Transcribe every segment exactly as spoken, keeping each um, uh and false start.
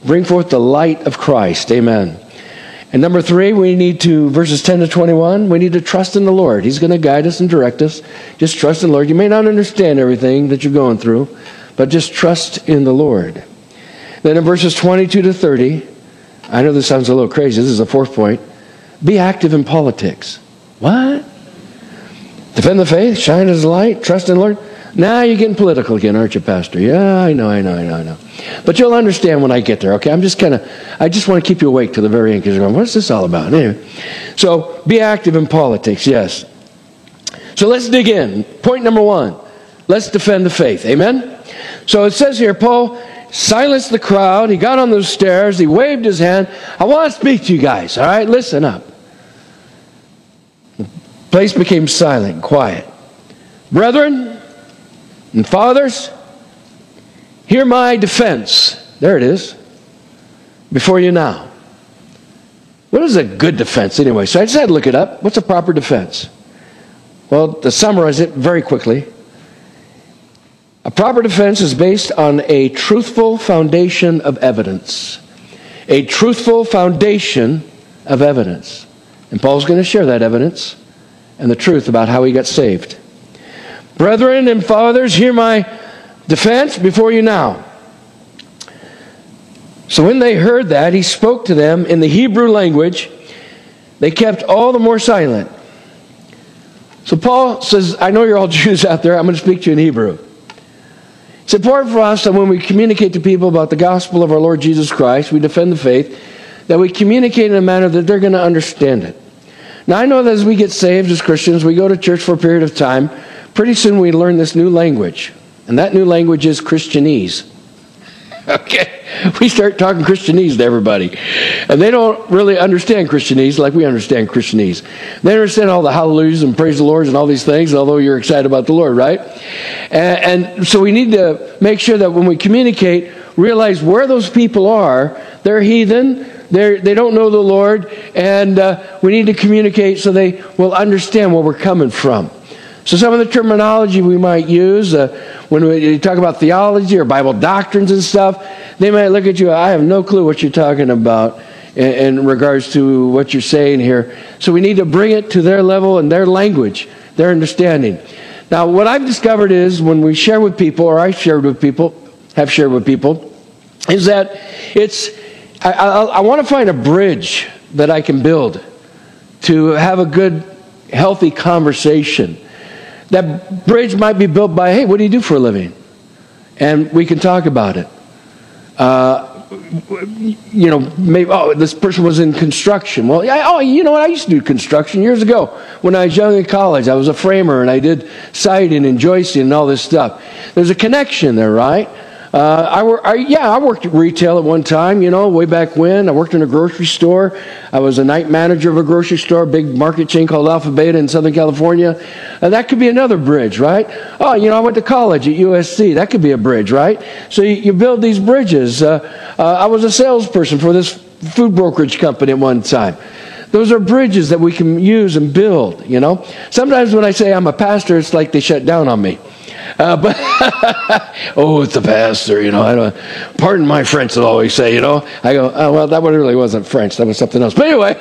Bring forth the light of Christ. Amen. And number three, we need to, verses ten to twenty-one, we need to trust in the Lord. He's going to guide us and direct us. Just trust in the Lord. You may not understand everything that you're going through, but just trust in the Lord. Then in verses twenty-two to thirty, I know this sounds a little crazy. This is the fourth point. Be active in politics. What? Defend the faith, shine as a light, trust in the Lord. Now you're getting political again, aren't you, Pastor? Yeah, I know, I know, I know, I know. But you'll understand when I get there, okay? I'm just kind of, I just want to keep you awake to the very end because you're going, what's this all about? Anyway, so be active in politics, yes. So let's dig in. Point number one, let's defend the faith. Amen? So it says here, Paul silenced the crowd. He got on those stairs. He waved his hand. I want to speak to you guys, all right? Listen up. The place became silent, quiet. Brethren and fathers, hear my defense. There it is. Before you now. What is a good defense anyway? So I just had to look it up. What's a proper defense? Well, to summarize it very quickly, a proper defense is based on a truthful foundation of evidence. A truthful foundation of evidence. And Paul's going to share that evidence and the truth about how he got saved. Brethren and fathers, hear my defense before you now. So when they heard that, he spoke to them in the Hebrew language. They kept all the more silent. So Paul says, I know you're all Jews out there. I'm going to speak to you in Hebrew. It's important for us that when we communicate to people about the gospel of our Lord Jesus Christ, we defend the faith, that we communicate in a manner that they're going to understand it. Now, I know that as we get saved as Christians, we go to church for a period of time. Pretty soon we learn this new language. And that new language is Christianese. Okay? We start talking Christianese to everybody. And they don't really understand Christianese like we understand Christianese. They understand all the hallelujahs and praise the Lord and all these things, although you're excited about the Lord, right? And, and so we need to make sure that when we communicate, realize where those people are. They're heathen. They're, they don't know the Lord. And uh, we need to communicate so they will understand where we're coming from. So some of the terminology we might use uh, when we talk about theology or Bible doctrines and stuff, they might look at you, I have no clue what you're talking about in, in regards to what you're saying here. So we need to bring it to their level and their language, their understanding. Now, what I've discovered is when we share with people, or I shared with people, have shared with people, is that it's, I, I, I want to find a bridge that I can build to have a good, healthy conversation. That bridge might be built by, hey, what do you do for a living? And we can talk about it. Uh, you know, maybe, oh, this person was in construction. Well, yeah, oh, you know what? I used to do construction years ago. When I was young in college, I was a framer, and I did siding and joisting and all this stuff. There's a connection there, right? Uh, I, wor- I yeah, I worked at retail at one time, you know, way back when. I worked in a grocery store. I was a night manager of a grocery store, a big market chain called Alpha Beta in Southern California. Uh, that could be another bridge, right? Oh, you know, I went to college at U S C. That could be a bridge, right? So you, you build these bridges. Uh, uh, I was a salesperson for this food brokerage company at one time. Those are bridges that we can use and build, you know. Sometimes when I say I'm a pastor, it's like they shut down on me. Uh, but oh, it's the pastor, you know. I don't. Pardon my French, they'll always say, you know. I go, oh, well, that one really wasn't French. That was something else. But anyway,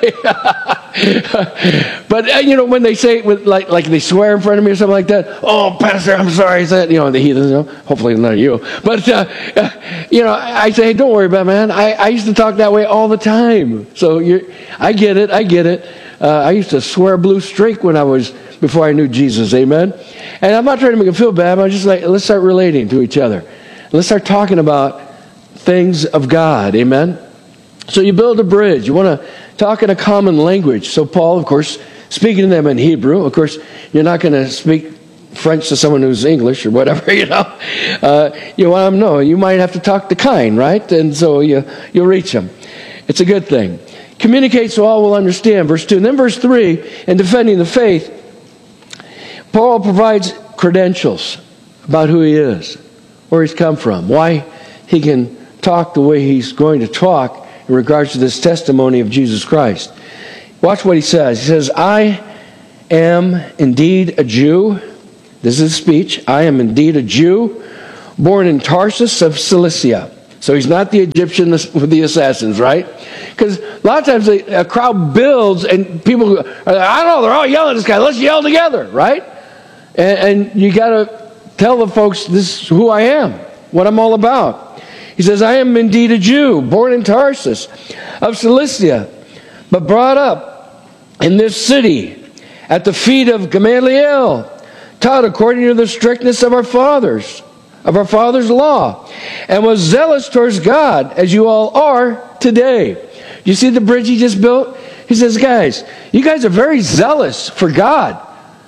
but uh, you know, when they say with like like they swear in front of me or something like that. Oh, pastor, I'm sorry. That you know the heathens. You know, hopefully none of you. But uh, uh, you know, I say, hey, don't worry about it, man. I, I used to talk that way all the time. So you, I get it. I get it. Uh, I used to swear a blue streak when I was before I knew Jesus. Amen. And I'm not trying to make them feel bad, but I'm just like, let's start relating to each other. Let's start talking about things of God. Amen? So you build a bridge. You want to talk in a common language. So Paul, of course, speaking to them in Hebrew. Of course, you're not going to speak French to someone who's English or whatever, you know. Uh, you want them to know. You might have to talk to kind, right? And so you, you'll reach them. It's a good thing. Communicate so all will understand. Verse two. And then verse three, in defending the faith, Paul provides credentials about who he is, where he's come from, why he can talk the way he's going to talk in regards to this testimony of Jesus Christ. Watch what he says. He says, I am indeed a Jew. This is his speech. I am indeed a Jew, born in Tarsus of Cilicia. So he's not the Egyptian with the assassins, right? Because a lot of times they, a crowd builds and people, are, I don't know, they're all yelling at this guy. Let's yell together, right? And, and you got to tell the folks, this is who I am, what I'm all about. He says, I am indeed a Jew, born in Tarsus of Cilicia, but brought up in this city at the feet of Gamaliel, taught according to the strictness of our fathers, of our father's law, and was zealous towards God, as you all are today. You see the bridge he just built? He says, guys, you guys are very zealous for God.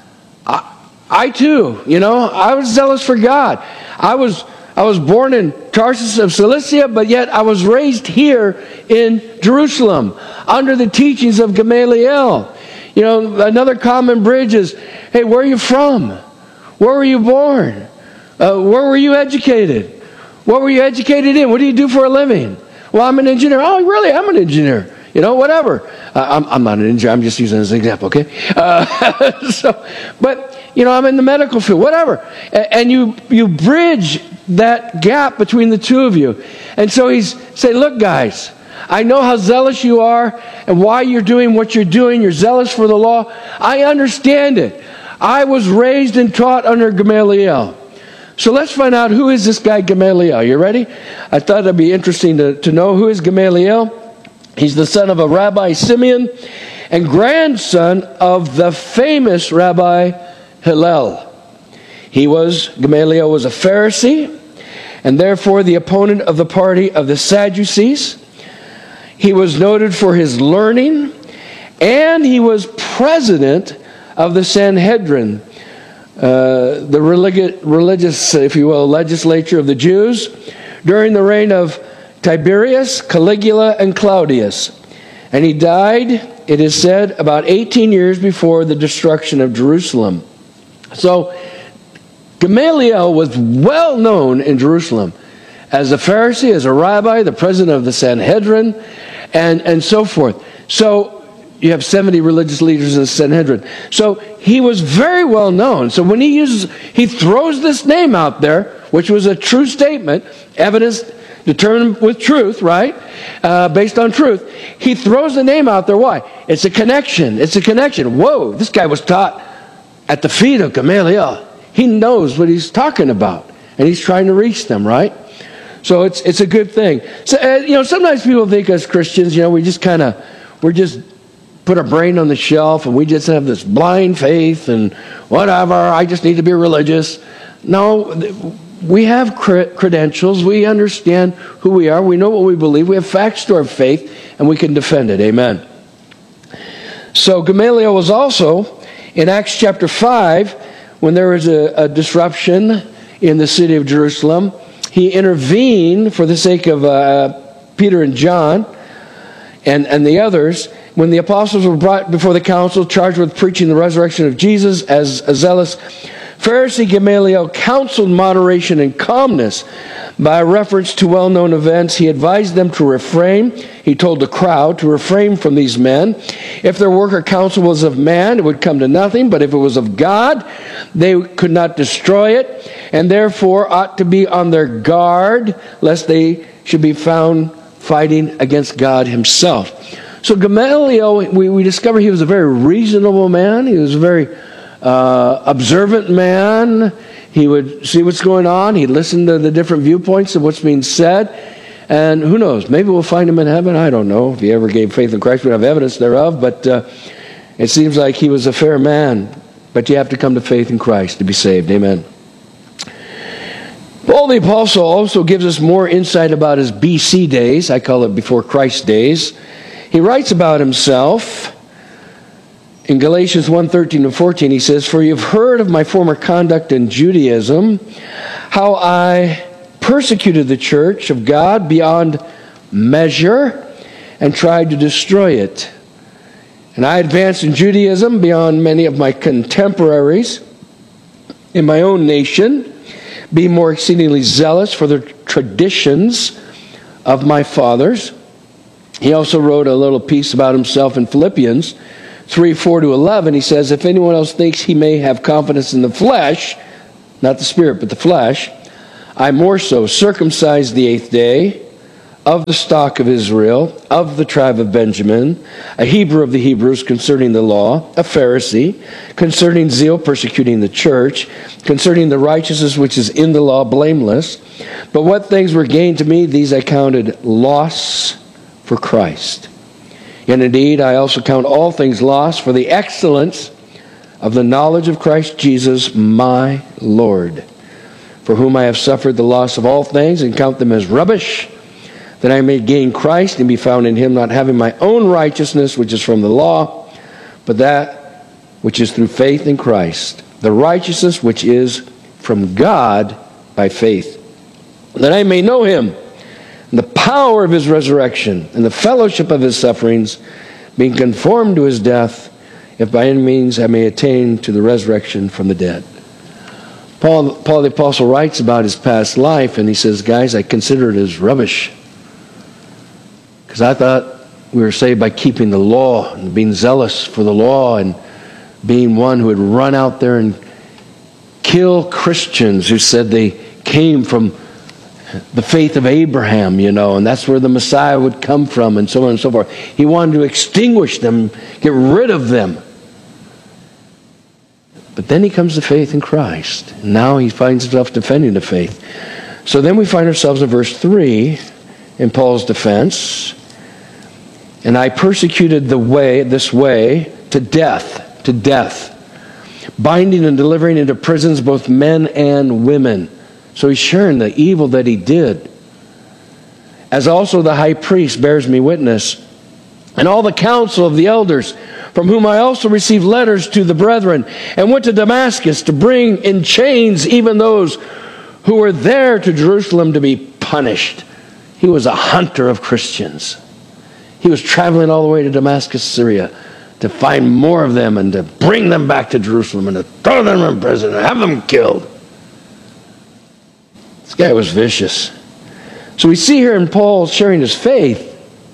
I, I too, you know, I was zealous for God. I was I was born in Tarsus of Cilicia, but yet I was raised here in Jerusalem under the teachings of Gamaliel. You know, another common bridge is, hey, where are you from? Where were you born? Uh, where were you educated? What were you educated in? What do you do for a living? Well, I'm an engineer. Oh, really? I'm an engineer. You know, whatever. Uh, I'm, I'm not an engineer. I'm just using it as an example, okay? Uh, so, but, you know, I'm in the medical field, whatever. And, and you you bridge that gap between the two of you. And so he's saying, look, guys, I know how zealous you are and why you're doing what you're doing. You're zealous for the law. I understand it. I was raised and taught under Gamaliel. So let's find out, who is this guy Gamaliel? You ready? I thought it'd be interesting to, to know who is Gamaliel. He's the son of a Rabbi Simeon and grandson of the famous Rabbi Hillel. He was, Gamaliel was a Pharisee and therefore the opponent of the party of the Sadducees. He was noted for his learning, and he was president of the Sanhedrin, uh, the religi- religious, if you will, legislature of the Jews during the reign of Tiberius, Caligula, and Claudius. And he died, it is said, about eighteen years before the destruction of Jerusalem. So Gamaliel was well known in Jerusalem as a Pharisee, as a rabbi, the president of the Sanhedrin, and, and so forth. So you have seventy religious leaders in the Sanhedrin. So he was very well known. So when he uses, he throws this name out there, which was a true statement, evidence determined with truth, right? Uh, based on truth. He throws the name out there. Why? It's a connection. It's a connection. Whoa, this guy was taught at the feet of Gamaliel. He knows what he's talking about, and he's trying to reach them, right? So it's it's a good thing. So uh, you know, sometimes people think as Christians, you know, we just kind of we're just put our brain on the shelf, and we just have this blind faith and whatever. I just need to be religious. No, we have credentials. We understand who we are. We know what we believe. We have facts to our faith, and we can defend it. Amen. So Gamaliel was also in Acts chapter five, when there was a, a disruption in the city of Jerusalem. He intervened for the sake of uh, Peter and John and, and the others. When the apostles were brought before the council, charged with preaching the resurrection of Jesus as a zealous Pharisee, Gamaliel counseled moderation and calmness by reference to well-known events. He advised them to refrain. He told the crowd to refrain from these men. If their work or counsel was of man, it would come to nothing. But if it was of God, they could not destroy it, and therefore ought to be on their guard, lest they should be found fighting against God himself. So Gamaliel, we, we discover he was a very reasonable man. He was a very uh, observant man. He would see what's going on. He'd listen to the different viewpoints of what's being said. And who knows, maybe we'll find him in heaven. I don't know. If he ever gave faith in Christ, we have evidence thereof. But uh, it seems like he was a fair man. But you have to come to faith in Christ to be saved. Amen. Paul the Apostle also gives us more insight about his B C days. I call it before Christ days. He writes about himself in Galatians one, thirteen to fourteen. He says, "For you've heard of my former conduct in Judaism, how I persecuted the church of God beyond measure and tried to destroy it. And I advanced in Judaism beyond many of my contemporaries in my own nation, being more exceedingly zealous for the traditions of my fathers." He also wrote a little piece about himself in Philippians three, four to eleven. He says, "If anyone else thinks he may have confidence in the flesh," not the spirit, but the flesh, "I more so, circumcised the eighth day, of the stock of Israel, of the tribe of Benjamin, a Hebrew of the Hebrews concerning the law, a Pharisee, concerning zeal persecuting the church, concerning the righteousness which is in the law, blameless. But what things were gained to me, these I counted loss for Christ. And indeed, I also count all things lost for the excellence of the knowledge of Christ Jesus, my Lord, for whom I have suffered the loss of all things, and count them as rubbish, that I may gain Christ and be found in him, not having my own righteousness, which is from the law, but that which is through faith in Christ, the righteousness which is from God by faith, that I may know him, and the power of his resurrection, and the fellowship of his sufferings, being conformed to his death, if by any means I may attain to the resurrection from the dead. Paul, Paul the Apostle writes about his past life, and he says, guys, I consider it as rubbish. Because I thought we were saved by keeping the law and being zealous for the law and being one who would run out there and kill Christians who said they came from the faith of Abraham, you know, and that's where the Messiah would come from, and so on and so forth. He wanted to extinguish them, get rid of them. But then he comes to faith in Christ. And now he finds himself defending the faith. So then we find ourselves in verse three in Paul's defense. And I persecuted the way, this way, to death, to death, binding and delivering into prisons both men and women. So he's sharing the evil that he did. As also the high priest bears me witness, and all the council of the elders, from whom I also received letters to the brethren, and went to Damascus to bring in chains even those who were there to Jerusalem to be punished. He was a hunter of Christians. He was traveling all the way to Damascus, Syria, to find more of them and to bring them back to Jerusalem and to throw them in prison and have them killed. This guy was vicious. So we see here in Paul sharing his faith.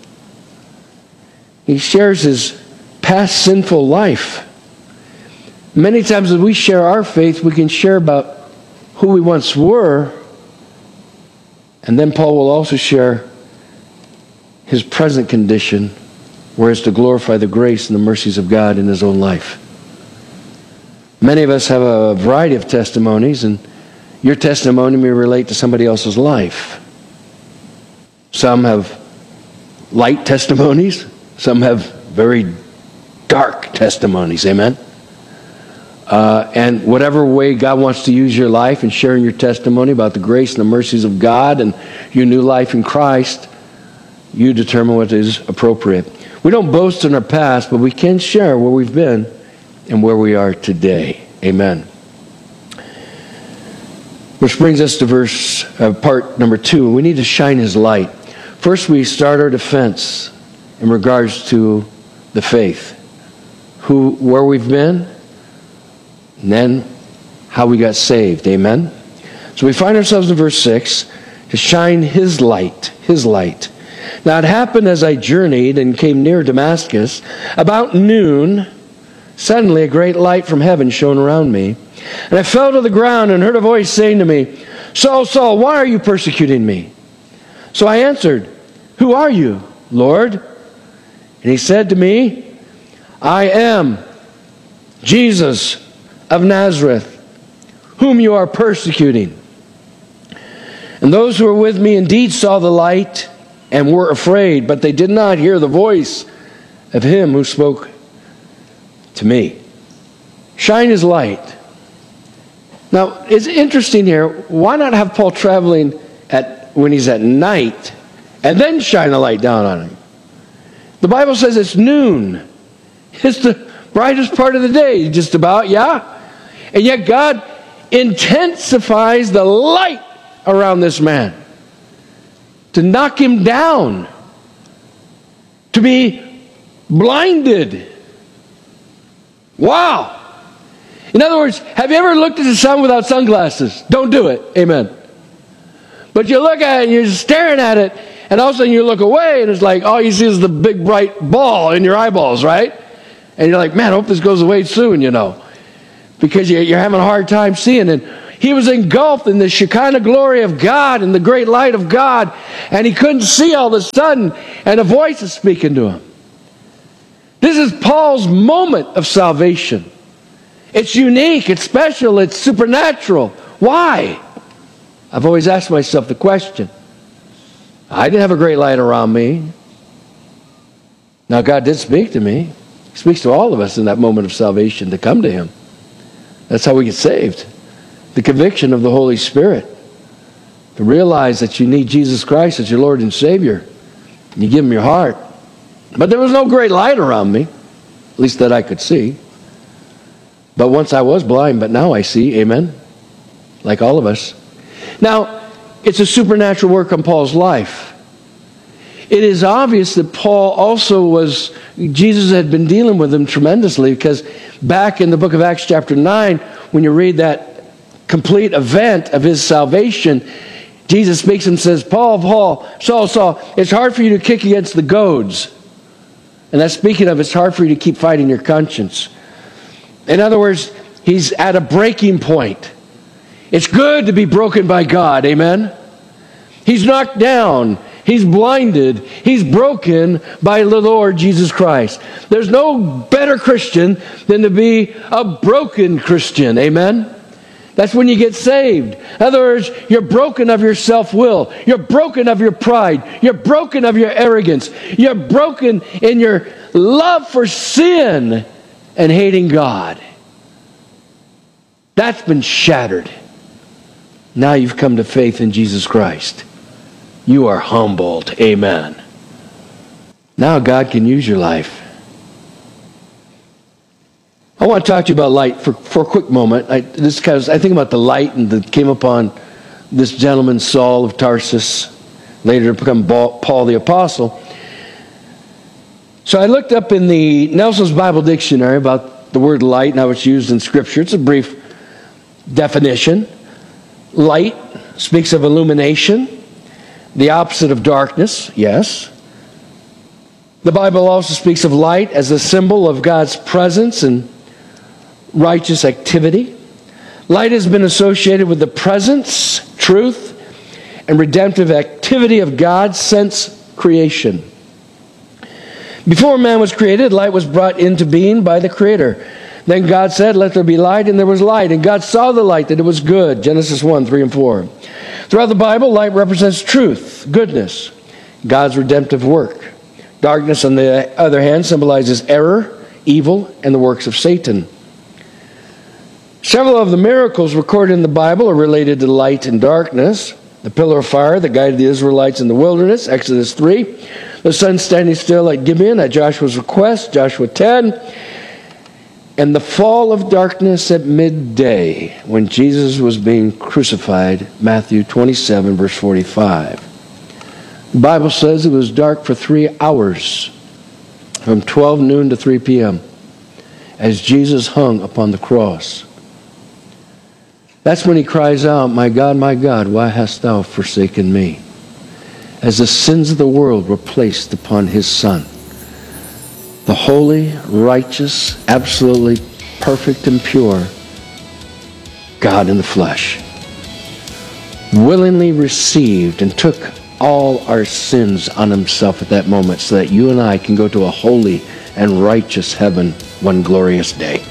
He shares his past sinful life. Many times as we share our faith, we can share about who we once were. And then Paul will also share his present condition, whereas to glorify the grace and the mercies of God in his own life. Many of us have a variety of testimonies, and your testimony may relate to somebody else's life. Some have light testimonies. Some have very dark testimonies. Amen? Uh, and whatever way God wants to use your life and sharing your testimony about the grace and the mercies of God and your new life in Christ, you determine what is appropriate. We don't boast in our past, but we can share where we've been and where we are today. Amen. Which brings us to verse uh, part number two. We need to shine his light. First, we start our defense in regards to the faith. Who, where we've been, and then how we got saved. Amen? So we find ourselves in verse six, to shine his light, his light. Now it happened as I journeyed and came near Damascus, about noon, suddenly a great light from heaven shone around me. And I fell to the ground and heard a voice saying to me, Saul, Saul, why are you persecuting me? So I answered, Who are you, Lord? And he said to me, I am Jesus of Nazareth, whom you are persecuting. And those who were with me indeed saw the light and were afraid, but they did not hear the voice of him who spoke to me. Shine his light. Now, it's interesting here. Why not have Paul traveling at when he's at night and then shine a light down on him? The Bible says it's noon. It's the brightest part of the day, just about, yeah? And yet God intensifies the light around this man to knock him down, to be blinded. Wow. In other words, have you ever looked at the sun without sunglasses? Don't do it. Amen. But you look at it and you're staring at it, and all of a sudden you look away and it's like all you see is the big bright ball in your eyeballs, right? And you're like, man, I hope this goes away soon, you know. Because you're having a hard time seeing. And He was engulfed in the Shekinah glory of God and the great light of God, and he couldn't see all of a sudden, and a voice is speaking to him. This is Paul's moment of salvation. It's unique, it's special, it's supernatural. Why? I've always asked myself the question. I didn't have a great light around me. Now, God did speak to me. He speaks to all of us in that moment of salvation to come to him. That's how we get saved. The conviction of the Holy Spirit. To realize that you need Jesus Christ as your Lord and Savior. And you give him your heart. But there was no great light around me. At least that I could see. But once I was blind, but now I see. Amen? Like all of us. Now, it's a supernatural work on Paul's life. It is obvious that Paul also was, Jesus had been dealing with him tremendously, because back in the book of Acts chapter nine, when you read that complete event of his salvation, Jesus speaks and says, Paul, Paul, Saul, Saul, it's hard for you to kick against the goads. And that's speaking of, it's hard for you to keep fighting your conscience. In other words, he's at a breaking point. It's good to be broken by God, amen? He's knocked down. He's blinded. He's broken by the Lord Jesus Christ. There's no better Christian than to be a broken Christian. Amen? That's when you get saved. In other words, you're broken of your self-will. You're broken of your pride. You're broken of your arrogance. You're broken in your love for sin and hating God. That's been shattered. Now you've come to faith in Jesus Christ. You are humbled. Amen. Now God can use your life. I want to talk to you about light for, for a quick moment. I, this because I think about the light and that came upon this gentleman Saul of Tarsus, later to become Paul the Apostle. So I looked up in the Nelson's Bible Dictionary about the word light and how it's used in Scripture. It's a brief definition. Light speaks of illumination. The opposite of darkness, yes. The Bible also speaks of light as a symbol of God's presence and righteous activity. Light has been associated with the presence, truth, and redemptive activity of God since creation. Before man was created, light was brought into being by the Creator. Then God said, let there be light, and there was light. And God saw the light, that it was good. Genesis one, three and four. Throughout the Bible, light represents truth, goodness, God's redemptive work. Darkness, on the other hand, symbolizes error, evil, and the works of Satan. Several of the miracles recorded in the Bible are related to light and darkness. The pillar of fire that guided the Israelites in the wilderness, Exodus three. The sun standing still at Gibeon at Joshua's request, Joshua ten. And the fall of darkness at midday when Jesus was being crucified, Matthew twenty-seven, verse forty-five. The Bible says it was dark for three hours, from twelve noon to three p.m., as Jesus hung upon the cross. That's when he cries out, my God, my God, why hast thou forsaken me? As the sins of the world were placed upon his Son. The holy, righteous, absolutely perfect and pure God in the flesh willingly received and took all our sins on himself at that moment so that you and I can go to a holy and righteous heaven one glorious day.